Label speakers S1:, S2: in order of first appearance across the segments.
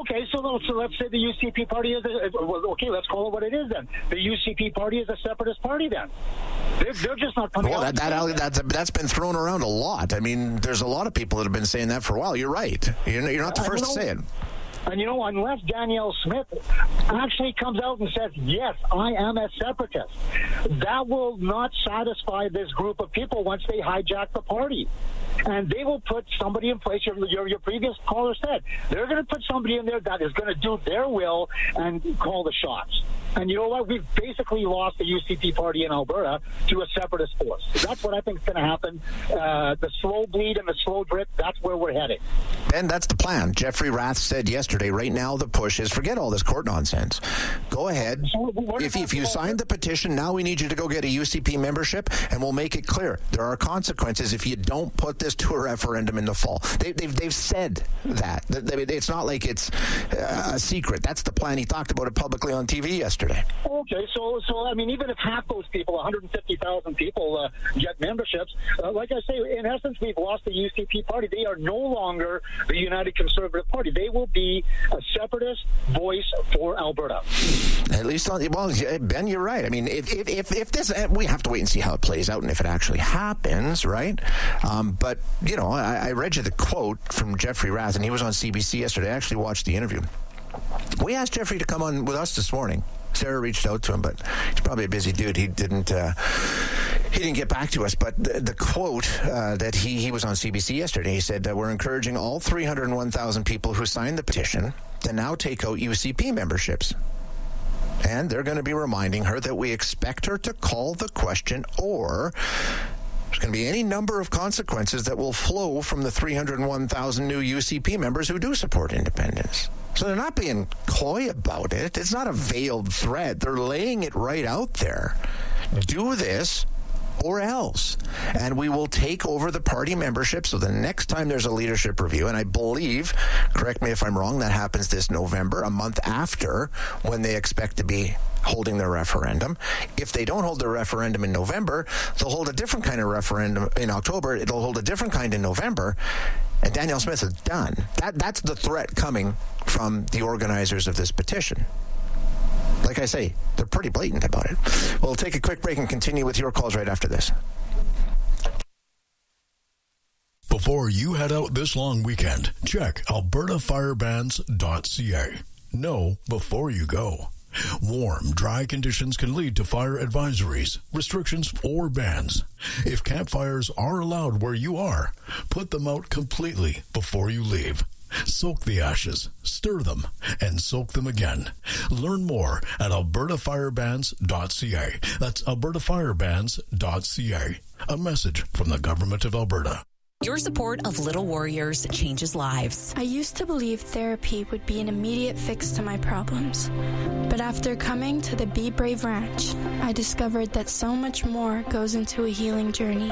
S1: Okay, so let's say the UCP party is okay. Let's call it what it is then. The UCP party is a separatist party then. They're just not coming out.
S2: That's been thrown around a lot. I mean, there's a lot of people that have been saying that for a while. You're right. You're not the first to say it.
S1: And, unless Danielle Smith actually comes out and says, yes, I am a separatist, that will not satisfy this group of people once they hijack the party. And they will put somebody in place, your previous caller said, they're going to put somebody in there that is going to do their will and call the shots. And you know what? We've basically lost the UCP party in Alberta to a separatist force. That's what I think is going to happen. The slow bleed and the slow drip, that's where we're heading.
S2: Ben, that's the plan. Jeffrey Rath said yesterday, right now the push is forget all this court nonsense. Go ahead. If you signed the petition, now we need you to go get a UCP membership, and we'll make it clear. There are consequences if you don't put this to a referendum in the fall. They've said that. It's not like it's a secret. That's the plan. He talked about it publicly on TV yesterday.
S1: Okay, so I mean, even if half those people, 150,000 people, get memberships, like I say, in essence, we've lost the UCP party. They are no longer the United Conservative Party. They will be a separatist voice for Alberta. At least,
S2: Ben, you're right. I mean, if this, we have to wait and see how it plays out and if it actually happens, right? But, I read you the quote from Jeffrey Rath, and he was on CBC yesterday. I actually watched the interview. We asked Jeffrey to come on with us this morning. Sarah reached out to him, but he's probably a busy dude. He didn't get back to us. But the quote that he was on CBC yesterday, he said, we're encouraging all 301,000 people who signed the petition to now take out UCP memberships. And they're going to be reminding her that we expect her to call the question, or there's going to be any number of consequences that will flow from the 301,000 new UCP members who do support independence. So they're not being coy about it. It's not a veiled threat. They're laying it right out there. Do this or else. And we will take over the party membership. So the next time there's a leadership review, and I believe, correct me if I'm wrong, that happens this November, a month after when they expect to be holding their referendum. If they don't hold their referendum in November, they'll hold a different kind of referendum in October. It'll hold a different kind in November. And Danielle Smith is done. That's the threat coming from the organizers of this petition. Like I say, they're pretty blatant about it. We'll take a quick break and continue with your calls right after this.
S3: Before you head out this long weekend, check albertafirebans.ca. Know before you go. Warm, dry conditions can lead to fire advisories, restrictions, or bans. If campfires are allowed where you are, put them out completely before you leave. Soak the ashes, stir them, and soak them again. Learn more at albertafirebans.ca. That's albertafirebans.ca. A message from the Government of Alberta.
S4: Your support of Little Warriors changes lives.
S5: I used to believe therapy would be an immediate fix to my problems. But after coming to the Be Brave Ranch, I discovered that so much more goes into a healing journey.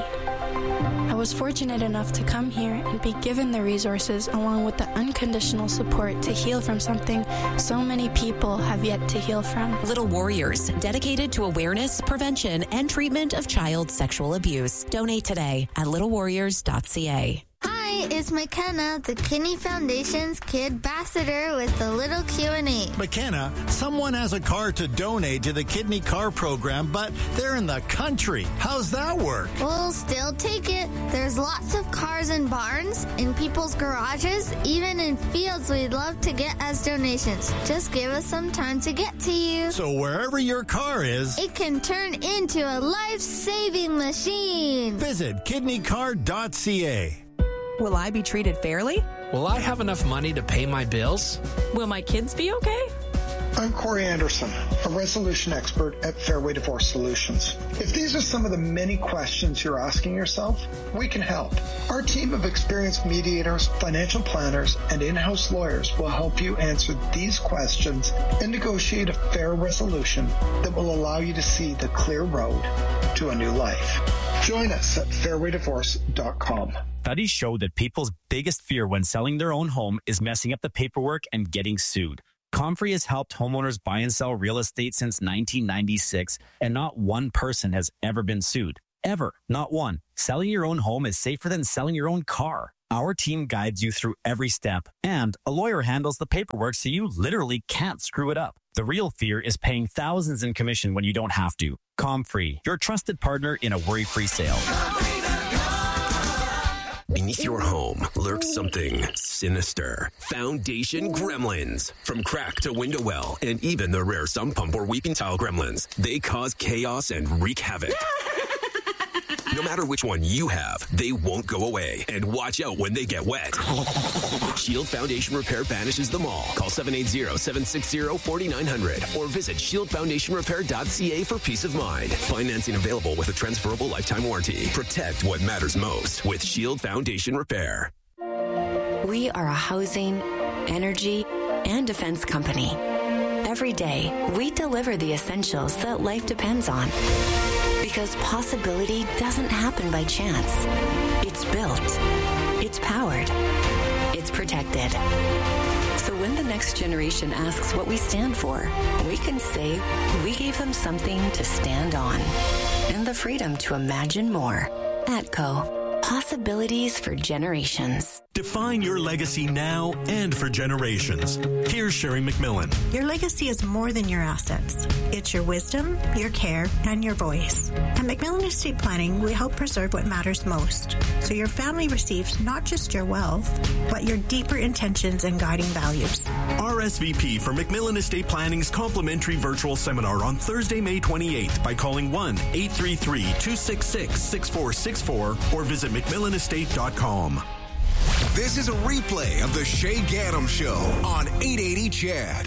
S5: I was fortunate enough to come here and be given the resources along with the unconditional support to heal from something so many people have yet to heal from.
S4: Little Warriors, dedicated to awareness, prevention, and treatment of child sexual abuse. Donate today at littlewarriors.ca.
S6: Hi, it's McKenna, the Kidney Foundation's Kid Ambassador with the little Q&A.
S7: McKenna, someone has a car to donate to the Kidney Car Program, but they're in the country. How's that work?
S6: We'll still take it. There's lots of cars in barns, in people's garages, even in fields we'd love to get as donations. Just give us some time to get to you.
S7: So wherever your car is,
S6: it can turn into a life-saving machine.
S7: Visit kidneycar.ca.
S8: Will I be treated fairly?
S9: Will I have enough money to pay my bills?
S8: Will my kids be okay?
S10: I'm Corey Anderson, a resolution expert at Fairway Divorce Solutions. If these are some of the many questions you're asking yourself, we can help. Our team of experienced mediators, financial planners, and in-house lawyers will help you answer these questions and negotiate a fair resolution that will allow you to see the clear road to a new life. Join us at fairwaydivorce.com.
S11: Studies show that people's biggest fear when selling their own home is messing up the paperwork and getting sued. Comfrey has helped homeowners buy and sell real estate since 1996, and not one person has ever been sued. Ever. Not one. Selling your own home is safer than selling your own car. Our team guides you through every step, and a lawyer handles the paperwork so you literally can't screw it up. The real fear is paying thousands in commission when you don't have to. ComFree, your trusted partner in a worry-free sale.
S12: Beneath your home lurks something sinister. Foundation gremlins. From crack to window well, and even the rare sump pump or weeping tile gremlins. They cause chaos and wreak havoc. No matter which one you have, they won't go away. And watch out when they get wet. Shield Foundation Repair banishes them all. Call 780-760-4900 or visit shieldfoundationrepair.ca for peace of mind. Financing available with a transferable lifetime warranty. Protect what matters most with Shield Foundation Repair.
S13: We are a housing, energy, and defense company. Every day, we deliver the essentials that life depends on. Because possibility doesn't happen by chance. It's built. It's powered. It's protected. So when the next generation asks what we stand for, we can say we gave them something to stand on and the freedom to imagine more. ATCO. Possibilities for generations.
S14: Define your legacy now and for generations. Here's Sherry McMillan.
S15: Your legacy is more than your assets. It's your wisdom, your care, and your voice. At McMillan Estate Planning, we help preserve what matters most, so your family receives not just your wealth, but your deeper intentions and guiding values.
S14: RSVP for McMillan Estate Planning's complimentary virtual seminar on Thursday, May 28th by calling 1-833-266-6464 or visit McMillanestate.com.
S16: This is a replay of the Shay Gaddam Show on 880 CHAD.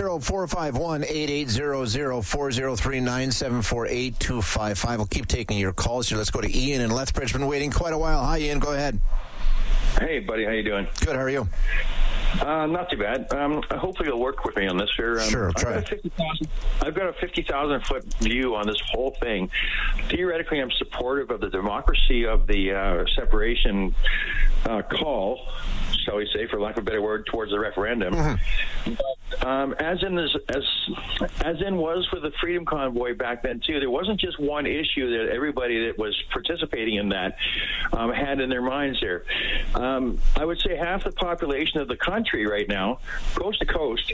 S2: 0451-880-0403-974-8255. We'll keep taking your calls here. Let's go to Ian in Lethbridge. Been waiting quite a while. Hi, Ian. Go ahead.
S17: Hey, buddy. How you doing?
S2: Good. How are you?
S17: Not too bad. Hopefully you'll work with me on this here.
S2: Sure, try.
S17: I've got a 50,000-foot view on this whole thing. Theoretically, I'm supportive of the democracy of the separation call, shall we say, for lack of a better word, towards the referendum. Mm-hmm. But, as in was with the Freedom Convoy back then too, there wasn't just one issue that everybody that was participating in that had in their minds there. I would say half the population of the country right now, coast to coast,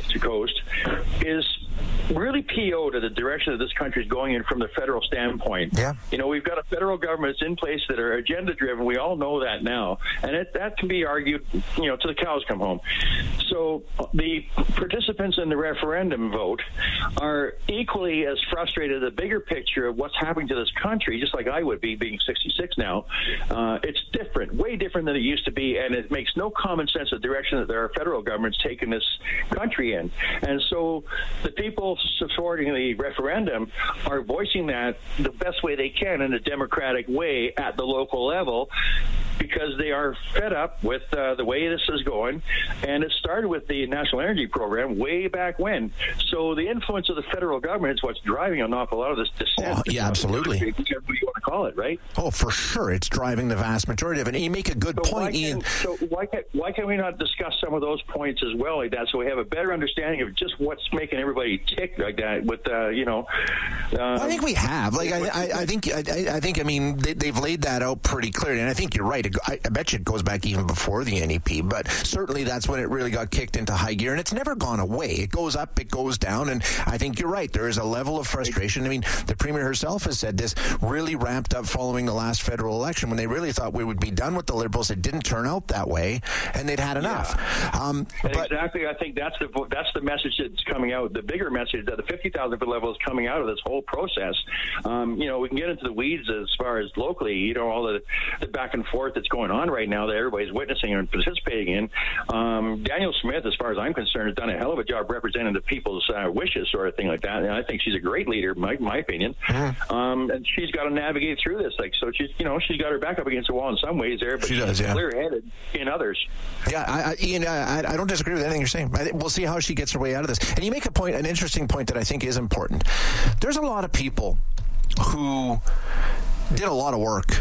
S17: is really PO to the direction that this country is going in from the federal standpoint.
S2: Yeah.
S17: You know, we've got a federal government that's in place that are agenda driven. We all know that now. And that can be argued, you know, till the cows come home. So the participants in the referendum vote are equally as frustrated at the bigger picture of what's happening to this country, just like I would be, being 66 now. It's different, way different than it used to be, and it makes no common sense the direction that our federal government's taken this country in. And so the people supporting the referendum are voicing that the best way they can in a democratic way at the local level, because they are fed up with the way this is going. And it started with the National Energy Program way back when. So the influence of the federal government is what's driving an awful lot of this dissent.
S2: Oh, yeah, absolutely.
S17: Whatever you want to call it, right?
S2: Oh, for sure. It's driving the vast majority of it. And you make a good point, Ian.
S17: So why can we not discuss some of those points as well like that, so we have a better understanding of just what's making everybody tick like that with, I
S2: think we have. Like, I think, I mean, they've laid that out pretty clearly. And I think you're right. I bet you it goes back even before the NEP, but certainly that's when it really got kicked into high gear, and it's never gone away. It goes up, it goes down, and I think you're right. There is a level of frustration. I mean, the Premier herself has said this really ramped up following the last federal election when they really thought we would be done with the Liberals. It didn't turn out that way, and they'd had enough.
S17: Yeah. Exactly. I think that's the message that's coming out. The bigger message that the 50,000-foot level is coming out of this whole process. We can get into the weeds as far as locally, all the back and forth that's going on right now that everybody's witnessing and participating in. Danielle Smith, as far as I'm concerned, has done a hell of a job representing the people's wishes, sort of thing like that. And I think she's a great leader, my opinion. Mm-hmm. And she's got to navigate through this. So she's got her back up against the wall in some ways there, but she's clear-headed in others.
S2: Yeah, Ian, I don't disagree with anything you're saying. We'll see how she gets her way out of this. And you make an interesting point that I think is important. There's a lot of people who did a lot of work.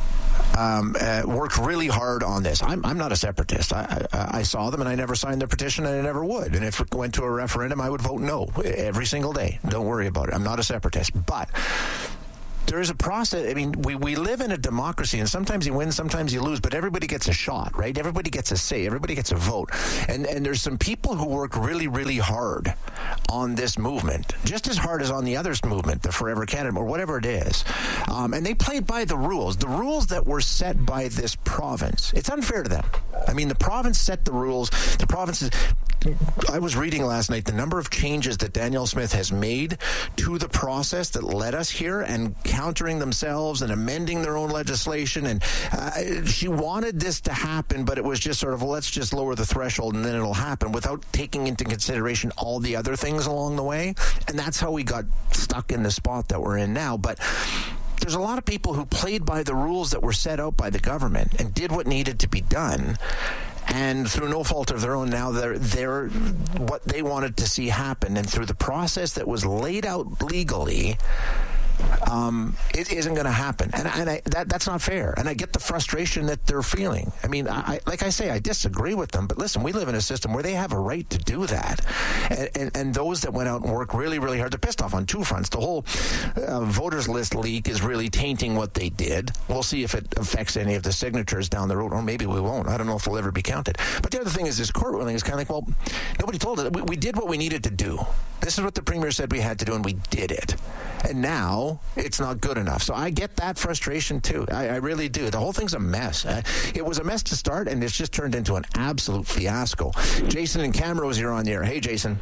S2: Worked really hard on this. I'm not a separatist. I saw them and I never signed their petition and I never would. And if it went to a referendum, I would vote no every single day. Don't worry about it. I'm not a separatist. But there is a process. I mean, we live in a democracy, and sometimes you win, sometimes you lose, but everybody gets a shot, right? Everybody gets a say. Everybody gets a vote. And there's some people who work really, really hard on this movement, just as hard as on the others movement, the Forever Canada, or whatever it is. And they played by the rules that were set by this province. It's unfair to them. I mean, the province set the rules. The province is... I was reading last night the number of changes that Danielle Smith has made to the process that led us here, and countering themselves and amending their own legislation. And she wanted this to happen, but it was just sort of, well, let's just lower the threshold and then it'll happen, without taking into consideration all the other things along the way. And that's how we got stuck in the spot that we're in now. But there's a lot of people who played by the rules that were set out by the government and did what needed to be done. And through no fault of their own, now they're what they wanted to see happen. And through the process that was laid out legally, it isn't going to happen. And that's not fair. And I get the frustration that they're feeling. I mean, like I say, I disagree with them. But listen, we live in a system where they have a right to do that. And those that went out and worked really, really hard, they're pissed off on two fronts. The whole voters list leak is really tainting what they did. We'll see if it affects any of the signatures down the road, or maybe we won't. I don't know if they'll ever be counted. But the other thing is, this court ruling is kind of like, well, nobody told us. We did what we needed to do. This is what the Premier said we had to do, and we did it. And now it's not good enough. So I get that frustration too. I really do. The whole thing's a mess. It was a mess to start, and it's just turned into an absolute fiasco. Jason in Camrose, you're on the air. Hey, Jason.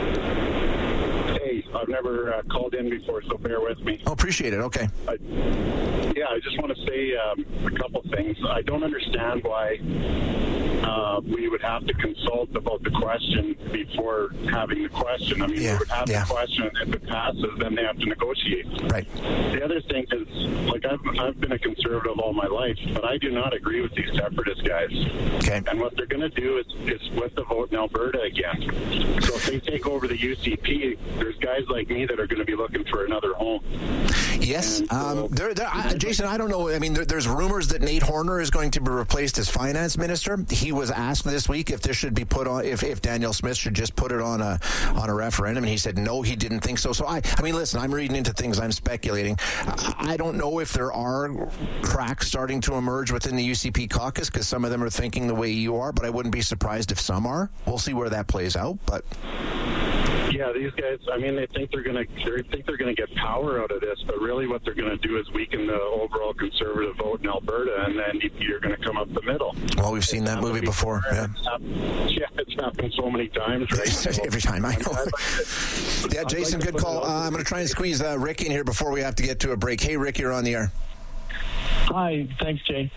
S18: Hey, I've never called in before, so bear with me.
S2: Oh, appreciate it. Okay.
S18: I just want to say a couple things. I don't understand why we would have to consult about the question before having the question. I mean, we would have the question, and if it passes, then they have to negotiate.
S2: Right.
S18: The other thing is, like, I've been a conservative all my life, but I do not agree with these separatist guys. Okay. And what they're going to do is split the vote in Alberta again. So if they take over the UCP, there's guys like me that are going to be looking for another home.
S2: Yes. Jason, I don't know. I mean, there's rumors that Nate Horner is going to be replaced as finance minister. He was asked this week if this should be put on, if Danielle Smith should just put it on a referendum, and he said no, he didn't think so. So I mean, listen, I'm reading into things, I'm speculating. I don't know if there are cracks starting to emerge within the UCP caucus, because some of them are thinking the way you are, but I wouldn't be surprised if some are. We'll see where that plays out, but...
S18: Yeah, these guys, I mean, they think they're going to get power out of this, but really what they're going to do is weaken the overall conservative vote in Alberta, and then you're going to come up the middle.
S2: Well, we've seen that movie before. Yeah,
S18: it's happened so many times, right?
S2: Every time, I know. Yeah, Jason, good call. I'm going to try and squeeze Rick in here before we have to get to a break. Hey, Rick, you're on the air.
S19: Hi, thanks, Shay.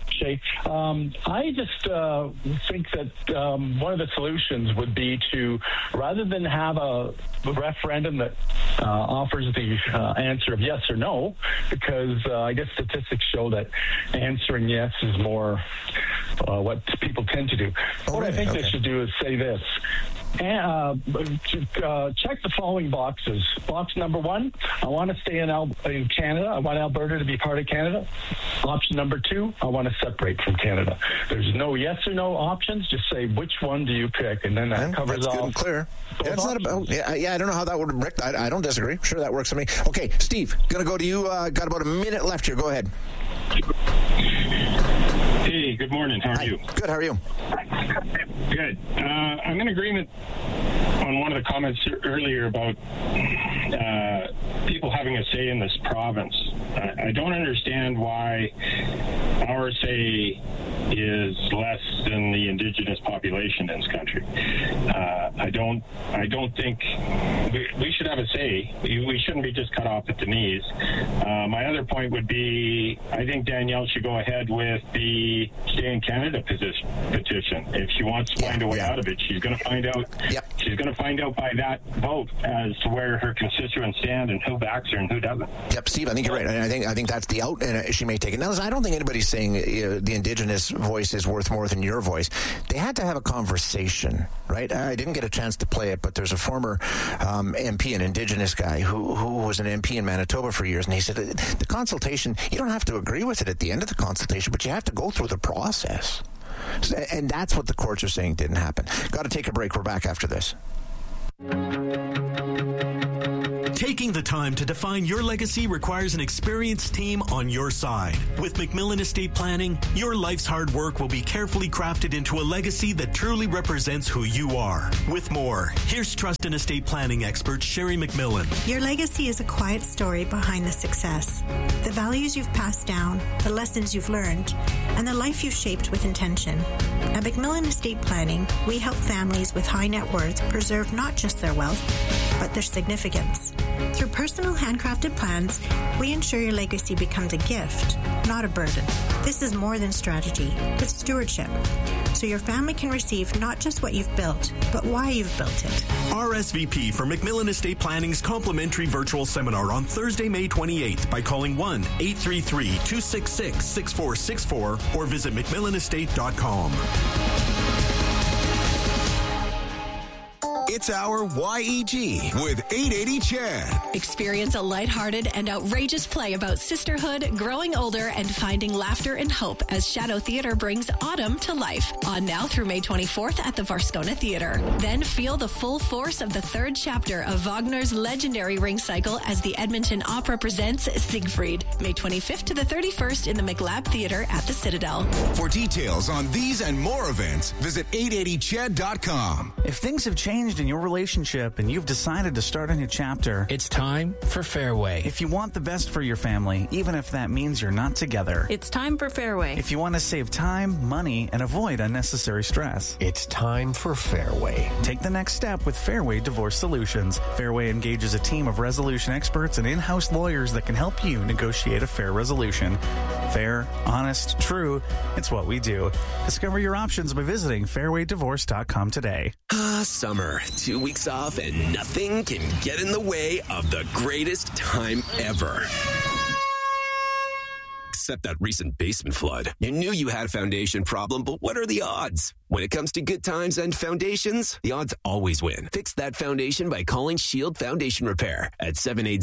S19: I just think that one of the solutions would be to, rather than have a referendum that offers the answer of yes or no, because I guess statistics show that answering yes is more what people tend to do. What I think they should do is say this. Check the following boxes. Box number 1, I want to stay in Canada. I want Alberta to be part of Canada. Option number 2, I want to separate from Canada. There's no yes or no options. Just say, which one do you pick? And then that covers all.
S2: Good and clear. Yeah, it's not about, I don't know how that would work. I don't disagree. Sure, that works for me. Okay, Steve, going to go to you. Got about a minute left here. Go ahead.
S20: Hey, good morning. How are you?
S2: Good. How are you?
S20: Good. I'm in agreement on one of the comments earlier about people having a say in this province. I don't understand why our say is less than the Indigenous population in this country. I don't think we should have a say. We shouldn't be just cut off at the knees. My other point would be, I think Danielle should go ahead with the Stay in Canada petition. If she wants to find a way out of it, she's going to find out. She's going to find out by that vote as to where her constituents stand and who backs her and who doesn't.
S2: Yep, Steve, I think you're right. I think that's the out, and she may take it. Now, listen, I don't think anybody's saying the Indigenous voice is worth more than your voice. They had to have a conversation, right? I didn't get a chance to play it, but there's a former MP, an Indigenous guy who was an MP in Manitoba for years, and he said the consultation, you don't have to agree with it at the end of the consultation, but you have to go through the process. And that's what the courts are saying didn't happen. Got to take a break. We're back after this.
S16: Take
S14: Taking the time to define your legacy requires an experienced team on your side. With McMillan Estate Planning, your life's hard work will be carefully crafted into a legacy that truly represents who you are. With more, here's trust and estate planning expert Sherry McMillan.
S15: Your legacy is a quiet story behind the success. The values you've passed down, the lessons you've learned, and the life you've shaped with intention. At McMillan Estate Planning, we help families with high net worth preserve not just their wealth, but their significance. Through personal handcrafted plans, we ensure your legacy becomes a gift, not a burden. This is more than strategy, it's stewardship. So your family can receive not just what you've built, but why you've built it.
S14: RSVP for McMillan Estate Planning's complimentary virtual seminar on Thursday, May 28th by calling 1-833-266-6464 or visit McMillanestate.com.
S16: It's our YEG with 880 Chad.
S8: Experience a lighthearted and outrageous play about sisterhood, growing older, and finding laughter and hope as Shadow Theatre brings autumn to life. On now through May 24th at the Varscona Theatre. Then feel the full force of the third chapter of Wagner's legendary Ring Cycle as the Edmonton Opera presents Siegfried. May 25th to the 31st in the McLab Theatre at the Citadel.
S16: For details on these and more events, visit 880ched.com.
S21: If things have changed in your relationship and you've decided to start a new chapter,
S9: it's time for Fairway.
S21: If you want the best for your family, even if that means you're not together,
S8: it's time for Fairway.
S21: If you want to save time, money, and avoid unnecessary stress,
S2: it's time for Fairway.
S21: Take the next step with Fairway Divorce Solutions. Fairway engages a team of resolution experts and in-house lawyers that can help you negotiate a fair resolution. Fair, honest, true, it's what we do. Discover your options by visiting fairwaydivorce.com today.
S12: Summer. 2 weeks off and nothing can get in the way of the greatest time ever. Except that recent basement flood. You knew you had a foundation problem, but what are the odds? When it comes to good times and foundations, the odds always win. Fix that foundation by calling Shield Foundation Repair at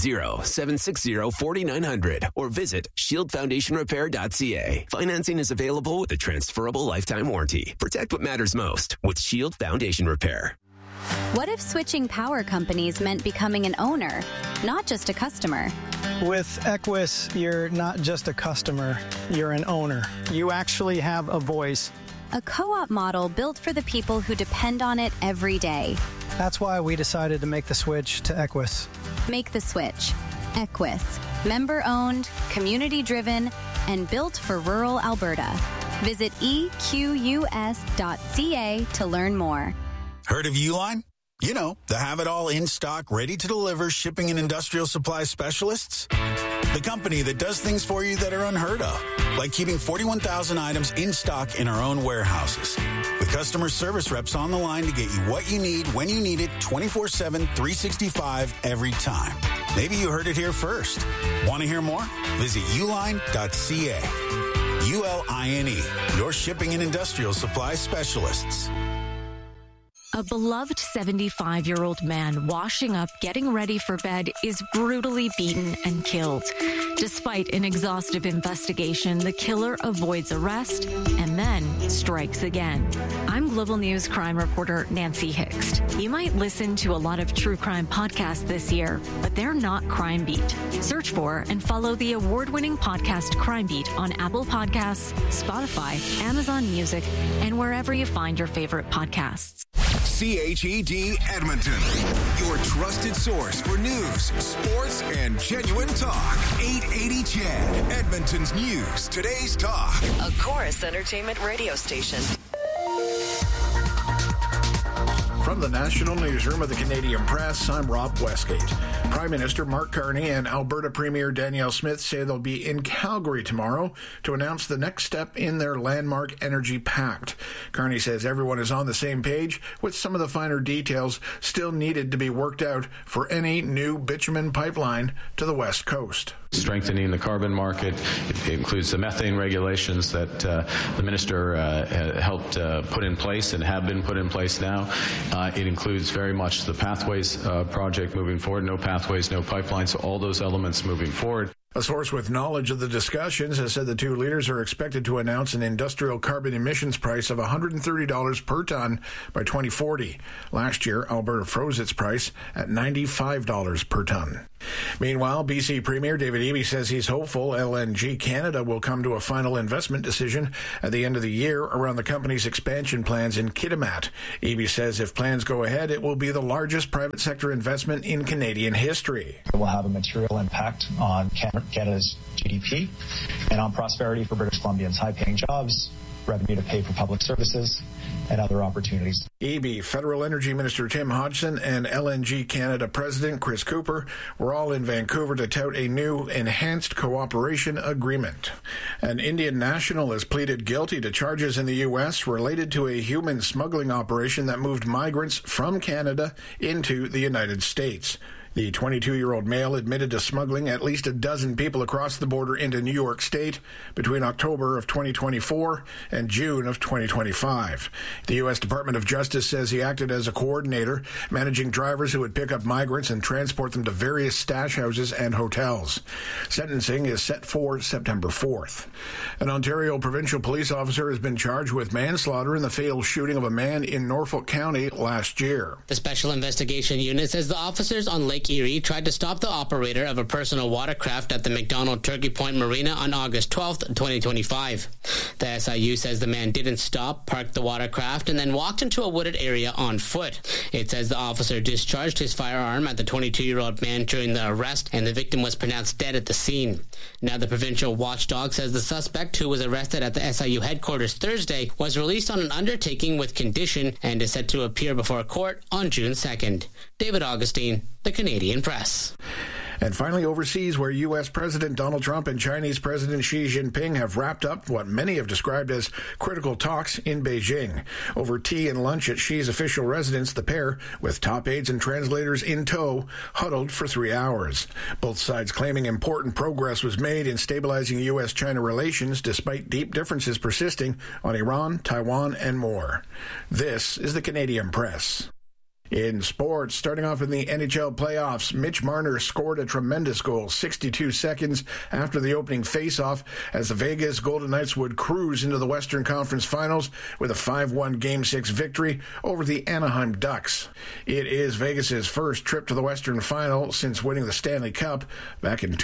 S12: 780-760-4900 or visit shieldfoundationrepair.ca. Financing is available with a transferable lifetime warranty. Protect what matters most with Shield Foundation Repair.
S22: What if switching power companies meant becoming an owner, not just a customer?
S23: With Equus, you're not just a customer, you're an owner. You actually have a voice.
S22: A co-op model built for the people who depend on it every day.
S23: That's why we decided to make the switch to Equus.
S22: Make the switch. Equus. Member-owned, community-driven, and built for rural Alberta. Visit equs.ca to learn more.
S24: Heard of Uline? You know, the have-it-all in-stock, ready-to-deliver shipping and industrial supply specialists. The company that does things for you that are unheard of, like keeping 41,000 items in stock in our own warehouses. With customer service reps on the line to get you what you need, when you need it, 24/7, 365, every time. Maybe you heard it here first. Want to hear more? Visit uline.ca. ULINE, your shipping and industrial supply specialists.
S25: A beloved 75-year-old man washing up, getting ready for bed is brutally beaten and killed. Despite an exhaustive investigation, the killer avoids arrest and then strikes again. I'm Global News crime reporter Nancy Hixt. You might listen to a lot of true crime podcasts this year, but they're not Crime Beat. Search for and follow the award-winning podcast Crime Beat on Apple Podcasts, Spotify, Amazon Music, and wherever you find your favorite podcasts.
S16: CHED Edmonton, your trusted source for news, sports, and genuine talk. 880 Chad, Edmonton's news, today's talk.
S26: A Chorus Entertainment radio station.
S27: From the National Newsroom of the Canadian Press, I'm Rob Westgate. Prime Minister Mark Carney and Alberta Premier Danielle Smith say they'll be in Calgary tomorrow to announce the next step in their landmark energy pact. Carney says everyone is on the same page, with some of the finer details still needed to be worked out for any new bitumen pipeline to the West Coast.
S28: Strengthening the carbon market. It includes the methane regulations that the minister helped put in place and have been put in place now. It includes very much the Pathways project moving forward. No pathways, no pipelines, so all those elements moving forward.
S27: A source with knowledge of the discussions has said the two leaders are expected to announce an industrial carbon emissions price of $130 per ton by 2040. Last year, Alberta froze its price at $95 per ton. Meanwhile, BC Premier David Eby says he's hopeful LNG Canada will come to a final investment decision at the end of the year around the company's expansion plans in Kitimat. Eby says if plans go ahead, it will be the largest private sector investment in Canadian history.
S1: It will have a material impact on Canada's GDP and on prosperity for British Columbians, high-paying jobs, revenue to pay for public services, and other opportunities.
S27: Eby, Federal Energy Minister Tim Hodgson, and LNG Canada President Chris Cooper were all in Vancouver to tout a new enhanced cooperation agreement. An Indian national has pleaded guilty to charges in the U.S. related to a human smuggling operation that moved migrants from Canada into the United States. The 22-year-old male admitted to smuggling at least a dozen people across the border into New York State between October of 2024 and June of 2025. The U.S. Department of Justice says he acted as a coordinator, managing drivers who would pick up migrants and transport them to various stash houses and hotels. Sentencing is set for September 4th. An Ontario provincial police officer has been charged with manslaughter in the fatal shooting of a man in Norfolk County last year.
S3: The Special Investigation Unit says the officers on Lake Erie tried to stop the operator of a personal watercraft at the McDonald Turkey Point Marina on August 12, 2025. The SIU says the man didn't stop, parked the watercraft, and then walked into a wooded area on foot. It says the officer discharged his firearm at the 22-year-old man during the arrest, and the victim was pronounced dead at the scene. Now the provincial watchdog says the suspect, who was arrested at the SIU headquarters Thursday, was released on an undertaking with condition and is set to appear before court on June 2nd. David Augustine, The Canadian Press.
S27: And finally, overseas, where U.S. President Donald Trump and Chinese President Xi Jinping have wrapped up what many have described as critical talks in Beijing. Over tea and lunch at Xi's official residence, the pair, with top aides and translators in tow, huddled for 3 hours. Both sides claiming important progress was made in stabilizing U.S.-China relations despite deep differences persisting on Iran, Taiwan, and more. This is the Canadian Press. In sports, starting off in the NHL playoffs, Mitch Marner scored a tremendous goal 62 seconds after the opening faceoff as the Vegas Golden Knights would cruise into the Western Conference Finals with a 5-1 Game 6 victory over the Anaheim Ducks. It is Vegas's first trip to the Western Final since winning the Stanley Cup back in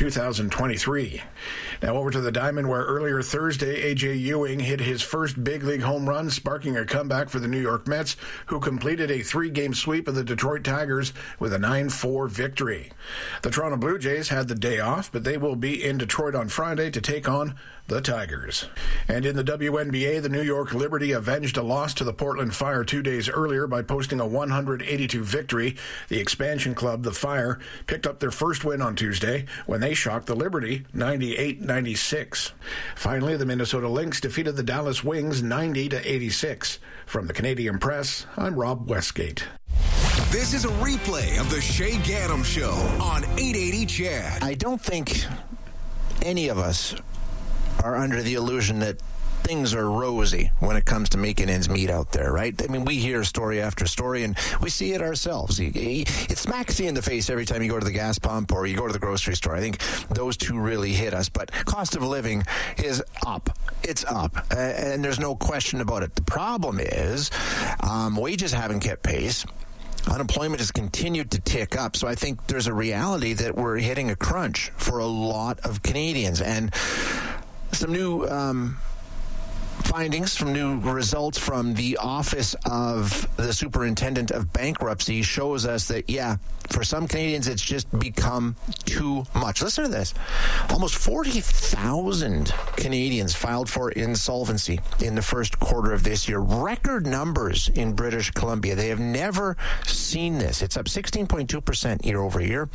S27: 2023. Now over to the Diamond, where earlier Thursday, A.J. Ewing hit his first big league home run, sparking a comeback for the New York Mets, who completed a 3-game sweep of the Detroit Tigers with a 9-4 victory. The Toronto Blue Jays had the day off, but they will be in Detroit on Friday to take on the Tigers. And in the WNBA, the New York Liberty avenged a loss to the Portland Fire 2 days earlier by posting a 182 victory. The expansion club, the Fire, picked up their first win on Tuesday when they shocked the Liberty 98-96. Finally, the Minnesota Lynx defeated the Dallas Wings 90-86. From the Canadian Press, I'm Rob Westgate.
S16: This is a replay of the Shay Gaddam Show on 880 CHED.
S2: I don't think any of us are under the illusion that things are rosy when it comes to making ends meet out there, right? I mean, we hear story after story, and we see it ourselves. It smacks you in the face every time you go to the gas pump or you go to the grocery store. I think those two really hit us. But cost of living is up. It's up, and there's no question about it. The problem is wages haven't kept pace. Unemployment has continued to tick up, so I think there's a reality that we're hitting a crunch for a lot of Canadians. And some new findings from new results from the Office of the Superintendent of Bankruptcy shows us that, yeah, for some Canadians, it's just become too much. Listen to this. Almost 40,000 Canadians filed for insolvency in the first quarter of this year. Record numbers in British Columbia. They have never seen this. It's up 16.2% year over year.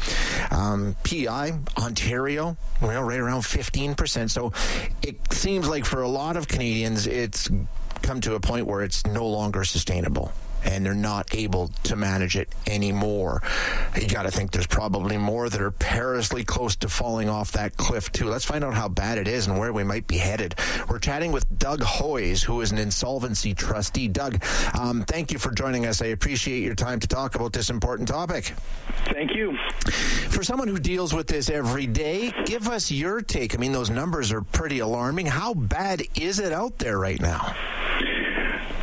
S2: PI, Ontario, well, right around 15%. So it seems like for a lot of Canadians, it's come to a point where it's no longer sustainable and they're not able to manage it anymore. You got to think there's probably more that are perilously close to falling off that cliff too. Let's find out how bad it is and where we might be headed. We're chatting with Doug Hoyes, who is an insolvency trustee. Doug, thank you for joining us. I appreciate your time to talk about this important topic.
S4: Thank you.
S2: For someone who deals with this every day, give us your take. I mean, those numbers are pretty alarming. How bad is it out there right now?
S4: Well,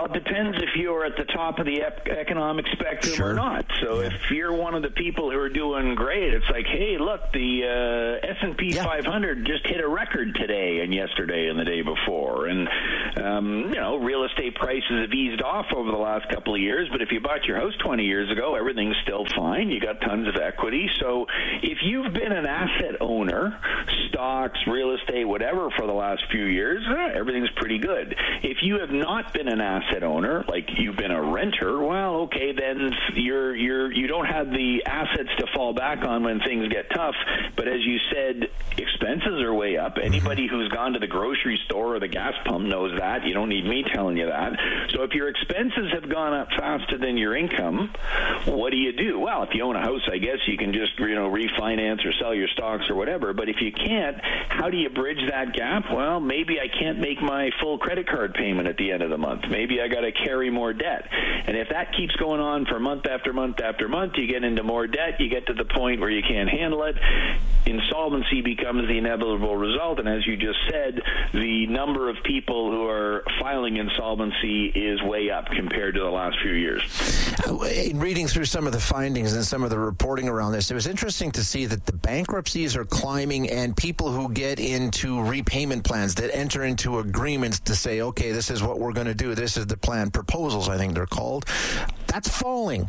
S4: Well, it depends if you're at the top of the economic spectrum or not. So if you're one of the people who are doing great, it's like, hey, look, the S&P 500 just hit a record today and yesterday and the day before. And, real estate prices have eased off over the last couple of years. But if you bought your house 20 years ago, everything's still fine. You got tons of equity. So if you've been an asset owner, stocks, real estate, whatever, for the last few years, everything's pretty good. If you have not been an asset owner, like you've been a renter, well, okay, then you don't have the assets to fall back on when things get tough. But as you said, expenses are way up. Anybody who's gone to the grocery store or the gas pump knows that. You don't need me telling you that. So if your expenses have gone up faster than your income, what do? Well, if you own a house, I guess you can just refinance or sell your stocks or whatever. But if you can't, how do you bridge that gap? Well, maybe I can't make my full credit card payment at the end of the month. Maybe I got to carry more debt. And if that keeps going on for month after month after month, you get into more debt. You get to the point where you can't handle it. Insolvency becomes the inevitable result. And as you just said, the number of people who are filing insolvency is way up compared to the last few years.
S2: In reading through some of the findings and some of the reporting around this, it was interesting to see that the bankruptcies are climbing, and people who get into repayment plans, that enter into agreements to say, okay, this is what we're going to do, this is the plan, proposals, I think they're called, that's falling.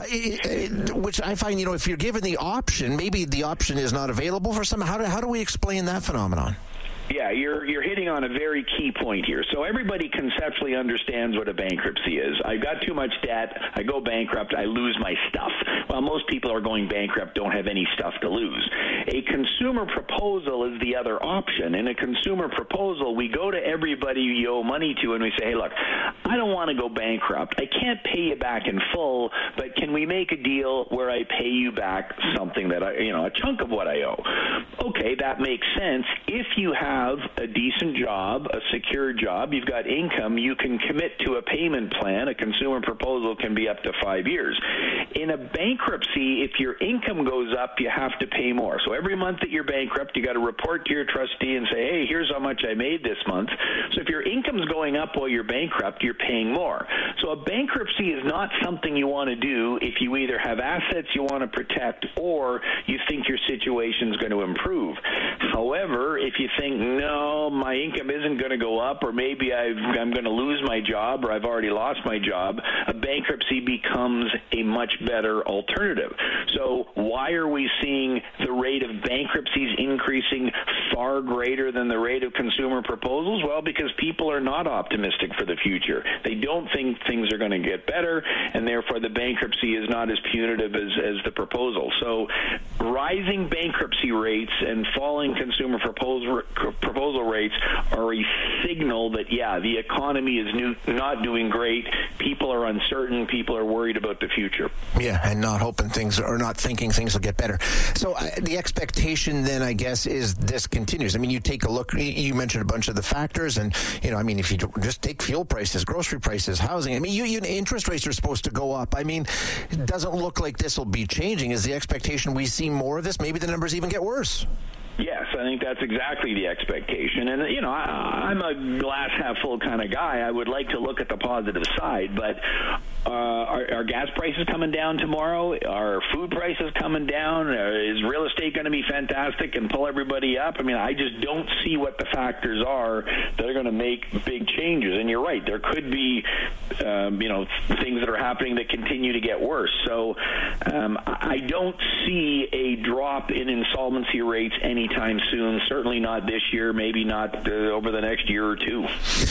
S2: Which I find, if you're given the option, maybe the option is not available for some. How do we explain that phenomenon?
S4: Yeah, you're hitting on a very key point here. So everybody conceptually understands what a bankruptcy is. I've got too much debt, I go bankrupt, I lose my stuff. Well, most people are going bankrupt, don't have any stuff to lose. A consumer proposal is the other option. In a consumer proposal, we go to everybody you owe money to and we say, hey, look, I don't want to go bankrupt. I can't pay you back in full, but can we make a deal where I pay you back something that a chunk of what I owe? Okay, that makes sense. If you have a decent job, a secure job, you've got income, you can commit to a payment plan. A consumer proposal can be up to 5 years. In a bankruptcy, if your income goes up, you have to pay more. So every month that you're bankrupt, you got to report to your trustee and say, hey, here's how much I made this month. So if your income's going up while you're bankrupt, you're paying more. So a bankruptcy is not something you want to do if you either have assets you want to protect or you think your situation's going to improve. However, if you think, no, my income isn't going to go up, or maybe I'm going to lose my job, or I've already lost my job, a bankruptcy becomes a much better alternative. So why are we seeing the rate of bankruptcies increasing far greater than the rate of consumer proposals? Well, because people are not optimistic for the future. They don't think things are going to get better, and therefore the bankruptcy is not as punitive as the proposal. So rising bankruptcy rates and falling consumer proposal rates are a signal that, the economy is not doing great. People are uncertain. People are worried about the future.
S2: Yeah, and not hoping things, or not thinking things will get better. So the expectation then, I guess, is this continues. I mean, you take a look, you mentioned a bunch of the factors, and, if you just take fuel prices, grocery prices, housing, interest rates are supposed to go up. I mean, it doesn't look like this will be changing. Is the expectation we see more of this? Maybe the numbers even get worse.
S4: Yes, I think that's exactly the expectation. And, I'm a glass half full kind of guy. I would like to look at the positive side, but are gas prices coming down tomorrow? Are food prices coming down? Is real estate going to be fantastic and pull everybody up? I just don't see what the factors are that are going to make big changes. And you're right, there could be, things that are happening that continue to get worse. So I don't see a drop in insolvency rates anytime soon. Certainly not this year, maybe not over the next year or two.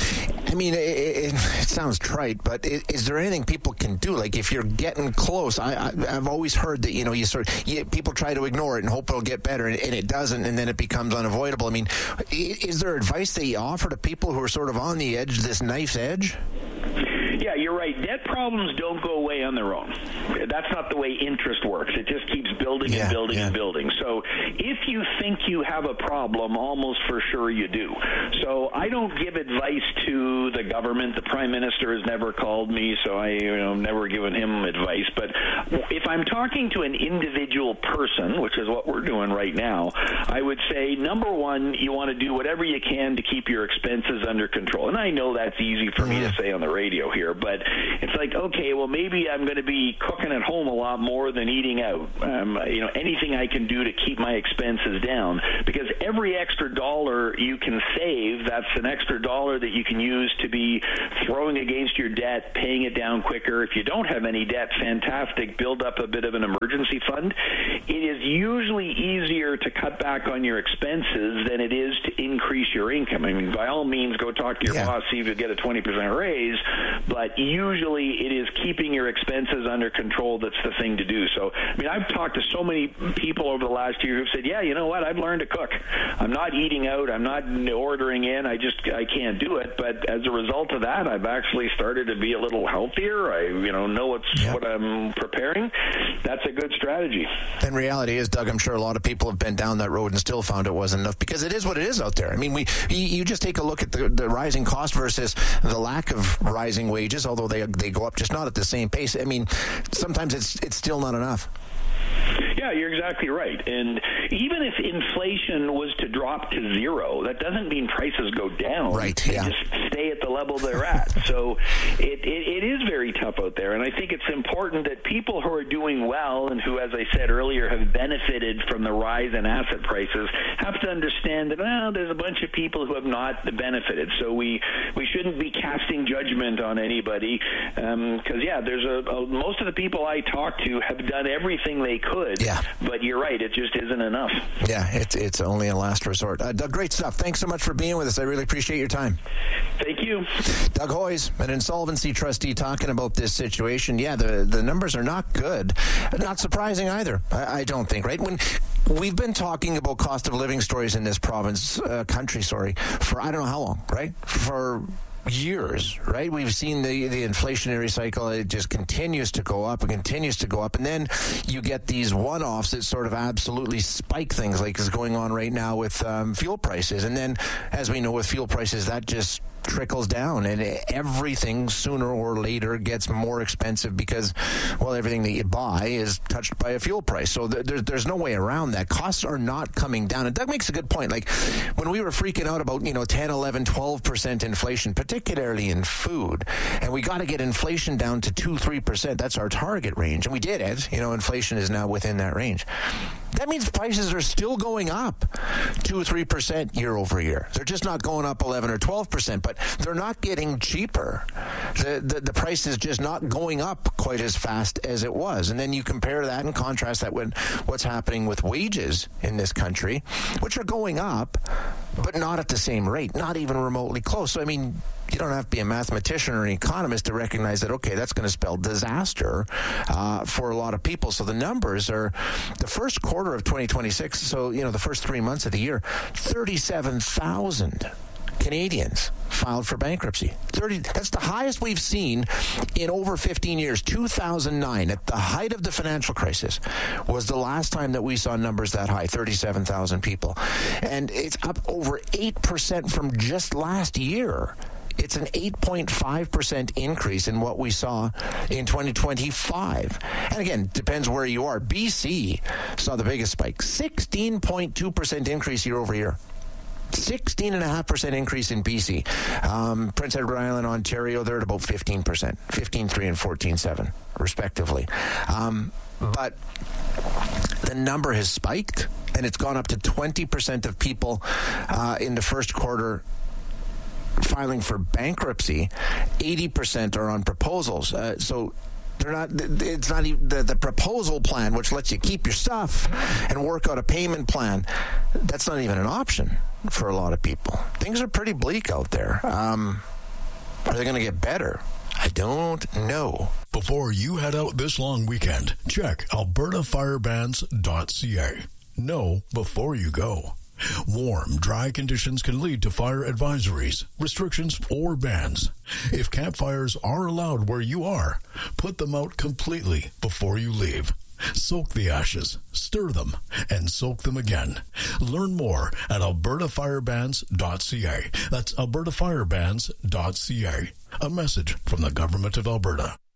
S2: It sounds trite, but is there anything people can do? Like, if you're getting close, I've always heard that, people try to ignore it and hope it'll get better, and it doesn't, and then it becomes unavoidable. Is there advice that you offer to people who are sort of on the edge, this knife's edge?
S4: Yeah, you're right. Debt problems don't go away on their own. That's not the way interest works. It just keeps building and building and building. So if you think you have a problem, almost for sure you do. So I don't give advice to the government. The Prime Minister has never called me, so I never given him advice. But if I'm talking to an individual person, which is what we're doing right now, I would say, number one, you want to do whatever you can to keep your expenses under control. And I know that's easy for me to say on the radio here. earlier, but it's like, okay, well, maybe I'm going to be cooking at home a lot more than eating out. Anything I can do to keep my expenses down, because every extra dollar you can save, that's an extra dollar that you can use to be throwing against your debt, paying it down quicker. If you don't have any debt, fantastic, build up a bit of an emergency fund. It is usually easier to cut back on your expenses than it is to increase your income. I mean, by all means, go talk to your boss, see if you get a 20% raise, but usually it is keeping your expenses under control that's the thing to do. So, I mean, I've talked to so many people over the last year who've said, yeah, you know what, I've learned to cook. I'm not eating out, I'm not ordering in, I can't do it, but as a result of that, I've actually started to be a little healthier. I know what I'm preparing. That's a good strategy.
S2: And reality is, Doug, I'm sure a lot of people have been down that road and still found it wasn't enough, because it is what it is out there. I mean, you just take a look at the rising cost versus the lack of rising wages, although they go up, just not at the same pace. I mean, sometimes it's still not enough.
S4: Yeah, you're exactly right. And even if inflation was to drop to zero, that doesn't mean prices go down.
S2: Right,
S4: they just stay at the level they're at. So it is very tough out there. And I think it's important that people who are doing well and who, as I said earlier, have benefited from the rise in asset prices have to understand that, there's a bunch of people who have not benefited. So we shouldn't be casting judgment on anybody because, there's most of the people I talk to have done everything they could. Yeah. But you're right, it just isn't enough.
S2: Yeah, it's only a last resort. Doug, great stuff. Thanks so much for being with us. I really appreciate your time.
S4: Thank you.
S2: Doug Hoyes, an insolvency trustee, talking about this situation. Yeah, the numbers are not good. Not surprising either, I don't think, right? When we've been talking about cost of living stories in this country, for I don't know how long, right? For years, right? We've seen the inflationary cycle. It just continues to go up and continues to go up. And then you get these one-offs that sort of absolutely spike things, like is going on right now with fuel prices. And then, as we know with fuel prices, that just trickles down, and everything sooner or later gets more expensive because, well, everything that you buy is touched by a fuel price. So there's no way around that. Costs are not coming down. And Doug makes a good point. Like when we were freaking out about 10, 11, 12% inflation, particularly in food, and we got to get inflation down to 2-3%. That's our target range, and we did it. Inflation is now within that range. That means prices are still going up 2-3% year over year. They're just not going up 11 or 12%, but they're not getting cheaper. The price is just not going up quite as fast as it was. And then you compare that and contrast that with what's happening with wages in this country, which are going up, but not at the same rate, not even remotely close. So, I mean, you don't have to be a mathematician or an economist to recognize that, okay, that's going to spell disaster for a lot of people. So the numbers are the first quarter of 2026, so, the first 3 months of the year, 37,000 Canadians filed for bankruptcy. That's the highest we've seen in over 15 years. 2009, at the height of the financial crisis, was the last time that we saw numbers that high, 37,000 people. And it's up over 8% from just last year. It's an 8.5% increase in what we saw in 2025. And again, depends where you are. BC saw the biggest spike, 16.2% increase year over year. 16.5% increase in BC. Prince Edward Island, Ontario, they're at about 15%, 15.3 and 14.7, respectively. But the number has spiked, and it's gone up to 20% of people in the first quarter filing for bankruptcy. 80% are on proposals. So they're not. It's not even the proposal plan, which lets you keep your stuff and work out a payment plan. That's not even an option for a lot of people. Things are pretty bleak out there. Are they going to get better? I don't know.
S5: Before you head out this long weekend, check albertafirebans.ca. Know before you go. Warm, dry conditions can lead to fire advisories, restrictions, or bans. If campfires are allowed where you are, put them out completely before you leave. Soak the ashes, stir them, and soak them again. Learn more at albertafirebans.ca. That's albertafirebans.ca. A message from the Government of Alberta.
S2: What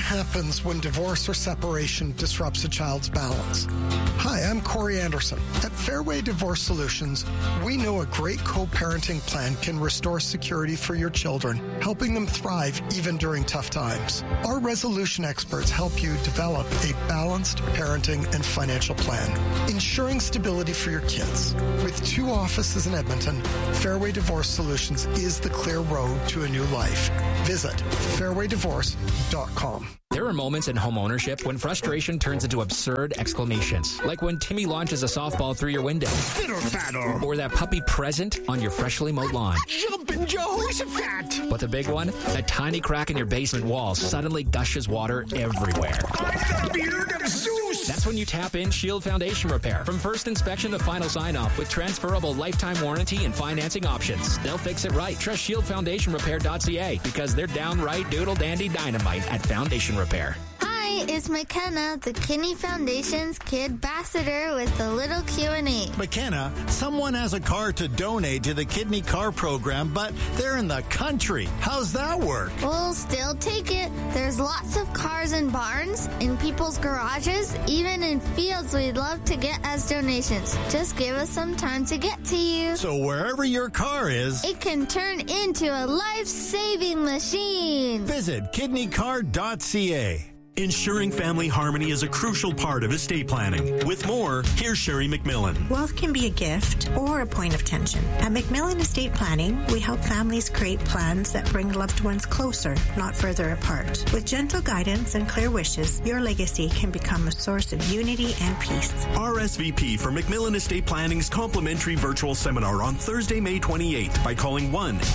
S6: happens when divorce or separation disrupts a child's balance? Hi, I'm Corey Anderson. At Fairway Divorce Solutions, we know a great co-parenting plan can restore security for your children, helping them thrive even during tough times. Our resolution experts help you develop a balanced parenting and financial plan, ensuring stability for your kids. With 2 offices in Edmonton, Fairway Divorce Solutions is the clear road to a new life. Visit fairwaydivorce.com.
S7: There are moments in home ownership when frustration turns into absurd exclamations, like when Timmy launches a softball through your window, or that puppy present on your freshly mowed lawn.
S6: Jumpin' Jehoshaphat!
S7: But the big one, that tiny crack in your basement wall suddenly gushes water everywhere.
S6: The beard of Zeus!
S7: That's when you tap in Shield Foundation Repair. From first inspection to final sign-off with transferable lifetime warranty and financing options. They'll fix it right. Trust ShieldFoundationRepair.ca because they're downright doodle-dandy dynamite at Foundation Repair.
S10: Hi, it's McKenna, the Kidney Foundation's Kid Ambassador with a little Q&A.
S11: McKenna, someone has a car to donate to the Kidney Car Program, but they're in the country. How's that work?
S10: We'll still take it. There's lots of cars in barns, in people's garages, even in fields we'd love to get as donations. Just give us some time to get to you.
S11: So wherever your car is,
S10: it can turn into a life-saving machine.
S11: Visit kidneycar.ca.
S14: Ensuring family harmony is a crucial part of estate planning. With more, here's Sherry McMillan.
S15: Wealth can be a gift or a point of tension. At McMillan Estate Planning, we help families create plans that bring loved ones closer, not further apart. With gentle guidance and clear wishes, your legacy can become a source of unity and peace.
S14: RSVP for McMillan Estate Planning's complimentary virtual seminar on Thursday, May 28th by calling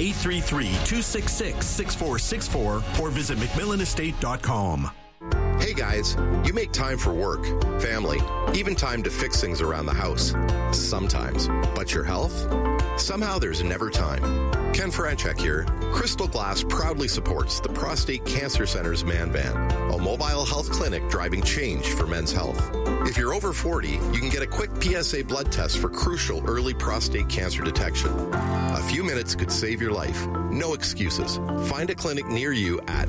S14: 1-833-266-6464 or visit McMillanestate.com.
S13: Hey guys, you make time for work, family, even time to fix things around the house. Sometimes. But your health? Somehow there's never time. Ken Franchek here. Crystal Glass proudly supports the Prostate Cancer Center's Man Van, a mobile health clinic driving change for men's health. If you're over 40, you can get a quick PSA blood test for crucial early prostate cancer detection. A few minutes could save your life. No excuses. Find a clinic near you at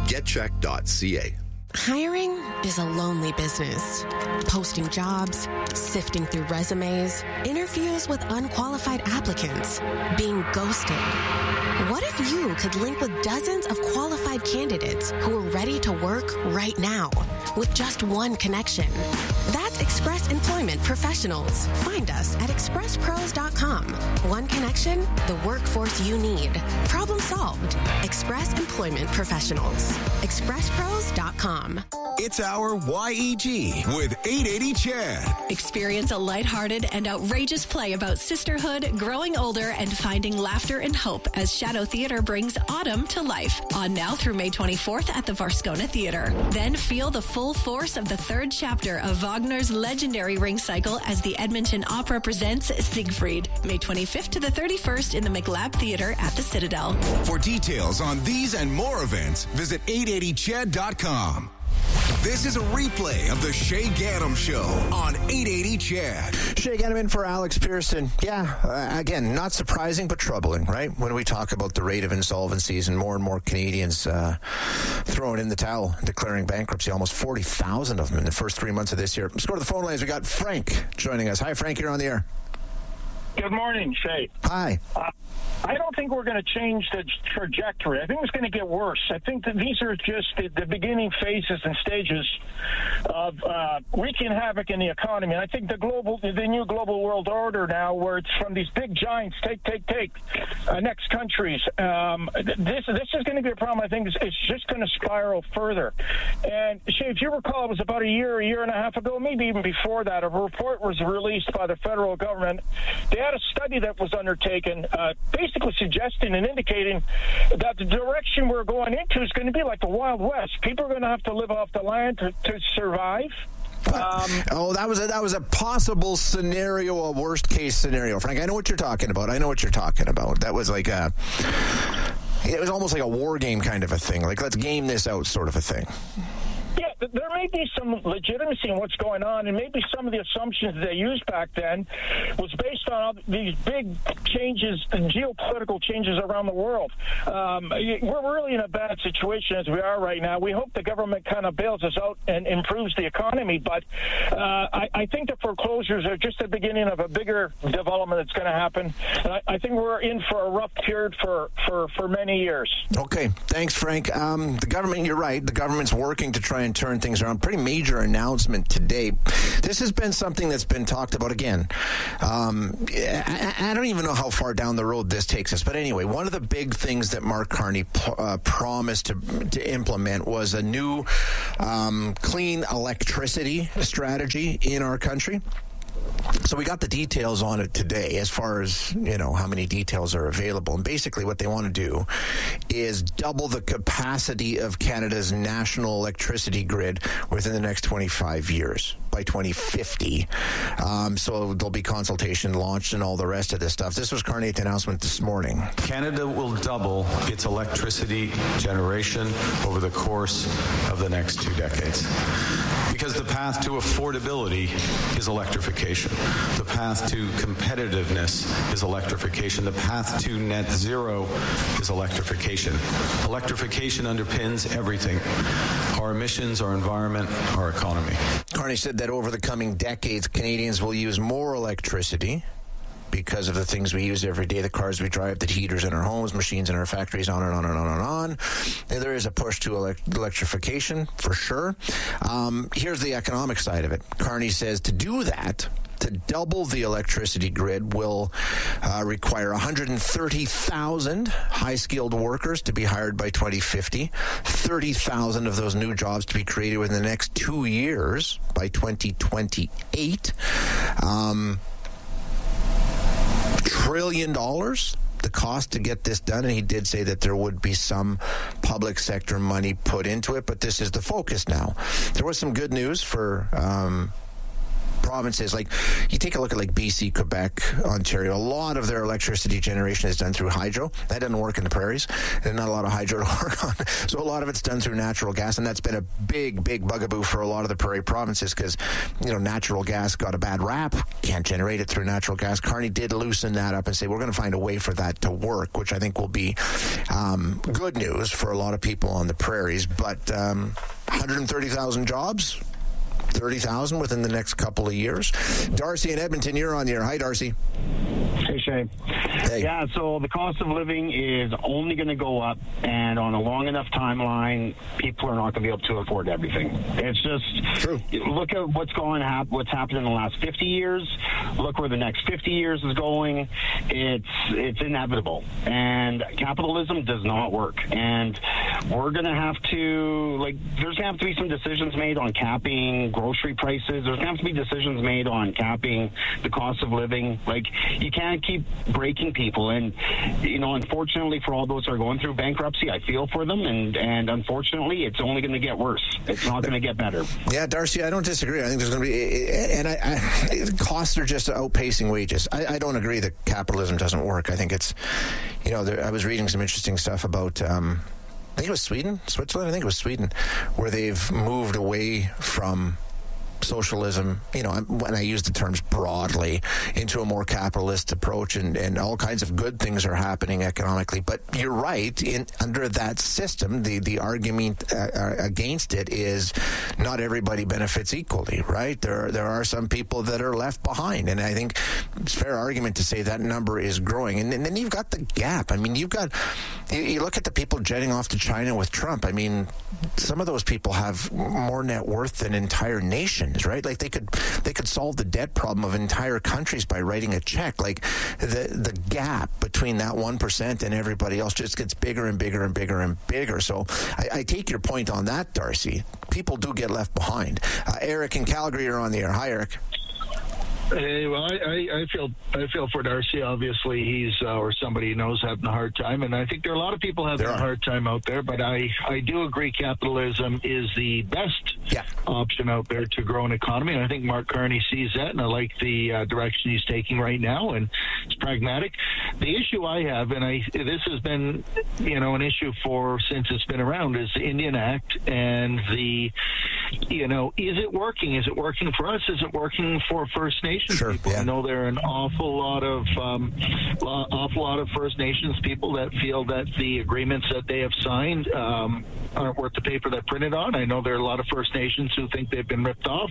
S13: getcheck.ca.
S17: Hiring is a lonely business. Posting jobs, sifting through resumes, interviews with unqualified applicants, being ghosted. What if you could link with dozens of qualified candidates who are ready to work right now with just one connection? That's Express Employment Professionals. Find us at expresspros.com. One connection, the workforce you need. Problem solved. Express Employment Professionals. expresspros.com.
S16: It's our YEG with 880 Chad.
S8: Experience a lighthearted and outrageous play about sisterhood, growing older, and finding laughter and hope as Shadow Theatre brings autumn to life. On now through May 24th at the Varscona Theatre. Then feel the full force of the 3rd chapter of Wagner's legendary Ring Cycle as the Edmonton Opera presents Siegfried. May 25th to the 31st in the McLab Theatre at the Citadel.
S16: For details on these and more events, visit 880chad.com. This is a replay of the Shay Gaddam Show on 880 Chad.
S2: Shay Gaddam in for Alex Pearson. Yeah, again, not surprising, but troubling, right? When we talk about the rate of insolvencies and more Canadians throwing in the towel, declaring bankruptcy, almost 40,000 of them in the first 3 months of this year. Let's go to the phone lines. We got Frank joining us. Hi, Frank. You're on the air.
S18: Good morning, Shay.
S2: Hi.
S18: I don't think we're going to change the trajectory. I think it's going to get worse. I think that these are just the beginning phases and stages of wreaking havoc in the economy. And I think the new global world order now, where it's from these big giants, take, next countries. This is going to be a problem. I think it's just going to spiral further. And Shay, if you recall, it was about a year and a half ago, maybe even before that, a report was released by the federal government. They had a study that was undertaken, basically suggesting and indicating that the direction we're going into is going to be like the Wild West. People are going to have to live off the land to survive.
S2: That was a possible scenario, a worst case scenario, Frank. I know what you're talking about. That was like it was almost like a war game kind of a thing. Like, let's game this out sort of a thing.
S18: Yeah, there may be some legitimacy in what's going on, and maybe some of the assumptions they used back then was based on all these big changes, geopolitical changes around the world. We're really in a bad situation as we are right now. We hope the government kind of bails us out and improves the economy, but I think the foreclosures are just the beginning of a bigger development that's going to happen. And I think we're in for a rough period for many years.
S2: Okay, thanks, Frank. The government, you're right, the government's working to try and turn things around. Pretty major announcement today. This has been something that's been talked about again. I don't even know how far down the road this takes us, but anyway, one of the big things that Mark Carney promised to implement was a new clean electricity strategy in our country. So we got the details on it today as far as, how many details are available. And basically what they want to do is double the capacity of Canada's national electricity grid within the next 25 years by 2050. So there'll be consultation launched and all the rest of this stuff. This was Carney's announcement this morning.
S28: Canada will double its electricity generation over the course of the next 2 decades. Because the path to affordability is electrification. The path to competitiveness is electrification. The path to net zero is electrification. Electrification underpins everything. Our emissions, our environment, our economy.
S2: Carney said that over the coming decades, Canadians will use more electricity because of the things we use every day, the cars we drive, the heaters in our homes, machines in our factories, on and on and on and on. And there is a push to electrification, for sure. Here's the economic side of it. Carney says to do that, to double the electricity grid will require 130,000 high-skilled workers to be hired by 2050, 30,000 of those new jobs to be created within the next 2 years by 2028. $1 trillion, the cost to get this done, and he did say that there would be some public sector money put into it, but this is the focus now. There was some good news for provinces. Like, you take a look at like BC, Quebec, Ontario, a lot of their electricity generation is done through hydro. That doesn't work in the prairies. There's not a lot of hydro to work on. So a lot of it's done through natural gas, and that's been a big bugaboo for a lot of the prairie provinces because, natural gas got a bad rap. Can't generate it through natural gas. Carney did loosen that up and say we're going to find a way for that to work, which I think will be good news for a lot of people on the prairies. But 130,000 jobs, 30,000 within the next couple of years. Darcy in Edmonton, you're on the air. Hi, Darcy.
S9: Hey, Shay.
S2: Hey.
S9: Yeah, so the cost of living is only going to go up, and on a long enough timeline, people are not going to be able to afford everything. It's just true. Look at what's happened in the last 50 years. Look where the next 50 years is going. It's inevitable, and capitalism does not work. And we're going to have to there's going to have to be some decisions made on capping grocery prices. There's going to have to be decisions made on capping the cost of living. You can't keep breaking people. And, unfortunately for all those that are going through bankruptcy, I feel for them. And unfortunately, it's only going to get worse. It's not going to get better.
S2: Yeah, Darcy, I don't disagree. I think there's going to be, and costs are just outpacing wages. I don't agree that capitalism doesn't work. I think it's, I was reading some interesting stuff about, I think it was Switzerland, I think it was Sweden, where they've moved away from socialism, when I use the terms broadly, into a more capitalist approach, and all kinds of good things are happening economically. But you're right, under that system, the argument against it is not everybody benefits equally, right? There are some people that are left behind, and I think it's a fair argument to say that number is growing. And then you've got the gap. I mean, you look at the people jetting off to China with Trump. I mean, some of those people have more net worth than entire nations, right? Like they could solve the debt problem of entire countries by writing a check. Like the gap between that 1% and everybody else just gets bigger and bigger and bigger and bigger. So I take your point on that, Darcy. People do get left behind. Eric in Calgary, you're on the air. Hi, Eric.
S18: Well, I feel for Darcy. Obviously, he's or somebody he knows having a hard time, and I think there are a lot of people having a hard time out there. But I do agree capitalism is the best option out there to grow an economy, and I think Mark Carney sees that, and I like the direction he's taking right now, and it's pragmatic. The issue I have, and this has been an issue since it's been around, is the Indian Act and the is it working? Is it working for us? Is it working for First Nations people? Yeah. I know there are an awful lot of First Nations people that feel that the agreements that they have signed aren't worth the paper they're printed on. I know there are a lot of First Nations who think they've been ripped off.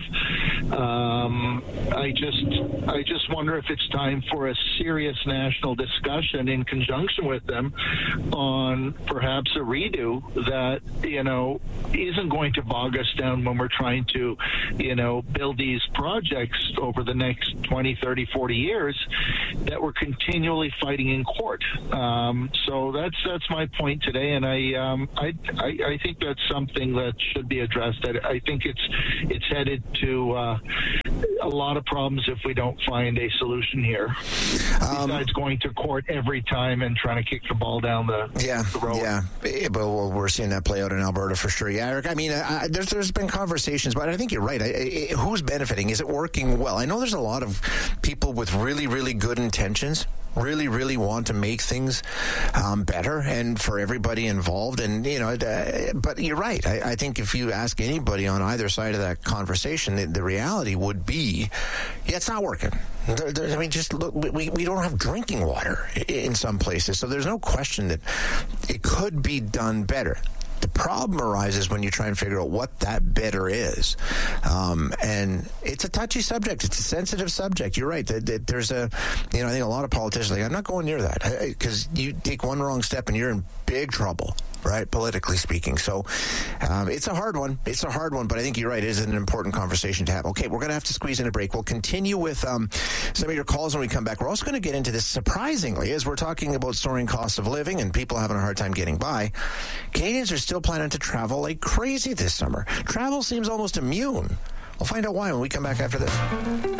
S18: I just wonder if it's time for a serious national discussion in conjunction with them on perhaps a redo that isn't going to bog us down when we're trying to build these projects over the next 20, 30, 40 years that we're continually fighting in court. So that's my point today, and I think that's something that should be addressed. I think it's headed to a lot of problems if we don't find a solution here. Besides going to court every time and trying to kick the ball down the road. Yeah,
S2: but we're seeing that play out in Alberta for sure. Yeah, Eric, I mean, there's been conversations, but I think you're right. Who's benefiting? Is it working well? I know there's a lot of people with really, really good intentions, really, really want to make things better and for everybody involved. And, but you're right. I think if you ask anybody on either side of that conversation, the reality would be, it's not working. I mean, just look, we don't have drinking water in some places. So there's no question that it could be done better. The problem arises when you try and figure out what that better is. And it's a touchy subject. It's a sensitive subject. You're right. There's I think a lot of politicians are like, I'm not going near that, because you take one wrong step and you're in big trouble, right? Politically speaking. So it's a hard one. It's a hard one, but I think you're right. It is an important conversation to have. Okay, we're going to have to squeeze in a break. We'll continue with some of your calls when we come back. We're also going to get into this, surprisingly, as we're talking about soaring costs of living and people having a hard time getting by. Canadians are still planning to travel like crazy this summer. Travel seems almost immune. We'll find out why when we come back after this.